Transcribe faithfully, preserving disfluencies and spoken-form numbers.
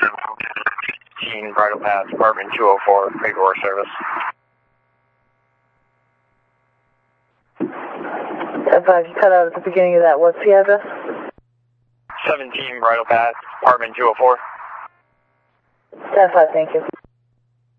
fifteen Bridle Path, apartment two oh four, paperwork service. ten five, you cut out at the beginning of that. What's the address? seventeen Bridle Path, apartment two oh four. ten five, thank you.